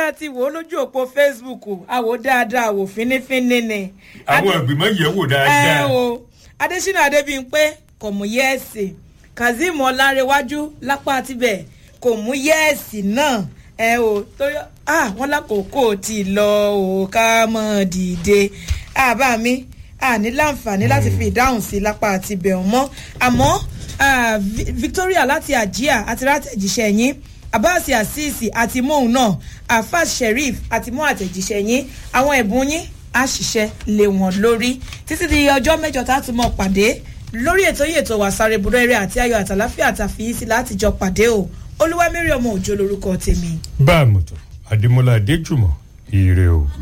a ti wò lójú òpó Facebook àwò dáadáa wò fínífíní ni. àwọn ìgbìmọ̀ yẹ̀ wò dáadáa. Adésínà Adébímpé kò mú yẹ́ẹ̀sì, Kazeem Ọlárẹ̀wájú lápá tibẹ̀ kò mú yẹ́ẹ̀sì náà. Torí wọ́n lákòókò ti lọ ká mọ́ dìde. Bá mi ní láǹfààní láti fi ìdáhùn sí lápá tibẹ̀ mọ́. Àmọ́ Victoria láti Àjíà àti rátẹ̀jíṣẹ́ yín, Abbas Asisi àti móhùn náà, Afas Sheriff àti mọ́ àtẹ̀jíṣẹ́ yín, àwọn ẹ̀bùn yín á ṣiṣẹ́ lé wọn lórí títí di ọjọ́ mẹ́jọ tá a tún mọ̀ pàdé lórí ètò yìí ètò Wàsáré Ibùdó Eré àti Ayọ̀ àtàláfíà àtàfíìsí láti jọ pàdé o. Olúwamẹ́rì ọmọ Òjó lórúkọ tèmi. Bá a mọ̀tò Adémọ́lá Adéjùmọ̀ ire o.